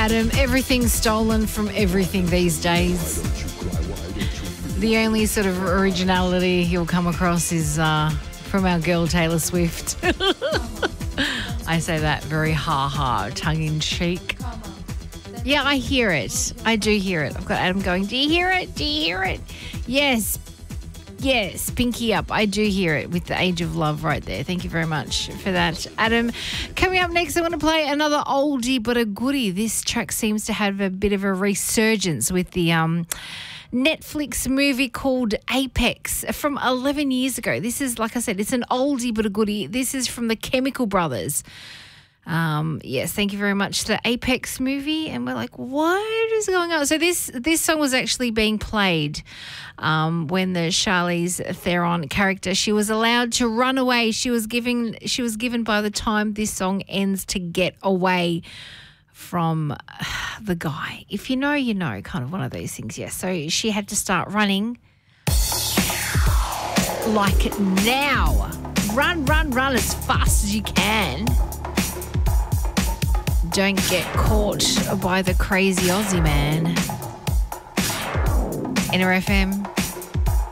Adam, everything's stolen from everything these days. The only sort of originality you'll come across is from our girl Taylor Swift. I say that very tongue-in-cheek. Yeah, I hear it. I do hear it. I've got Adam going, do you hear it? Do you hear it? Yes. Yes, pinky up. I do hear it with the Age of Love right there. Thank you very much for that, Adam. Coming up next, I want to play another oldie but a goodie. This track seems to have a bit of a resurgence with the Netflix movie called Apex from 11 years ago. This is, like I said, it's an oldie but a goodie. This is from the Chemical Brothers. Yes, thank you very much. The Apex movie, and we're like, what is going on? So this song was actually being played when the Charlize Theron character, she was allowed to run away. She was given by the time this song ends to get away from the guy. If you know, you know, kind of one of those things. Yes. So she had to start running like now. Run as fast as you can. Don't get caught by the crazy Aussie man. NRFM.